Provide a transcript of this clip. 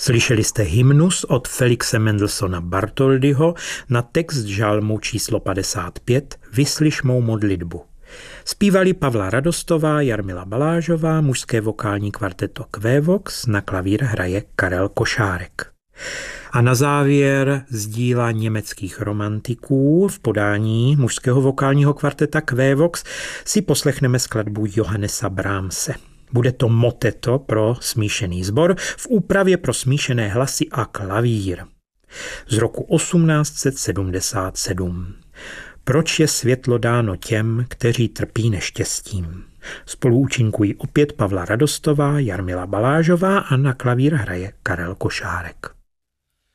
Slyšeli jste hymnus od Felixe Mendelssohna Bartholdyho na text žalmu číslo 55 Vyslyš mou modlitbu. Zpívali Pavla Radostová, Jarmila Balážová, mužské vokální kvarteto Quevox, na klavír hraje Karel Košárek. A na závěr z díla německých romantiků v podání mužského vokálního kvarteta Quevox si poslechneme skladbu Johannesa Brahmse. Bude to moteto pro smíšený sbor v úpravě pro smíšené hlasy a klavír z roku 1877. Proč je světlo dáno těm, kteří trpí neštěstím? Spolu účinkují opět Pavla Radostová, Jarmila Balážová a na klavír hraje Karel Košárek.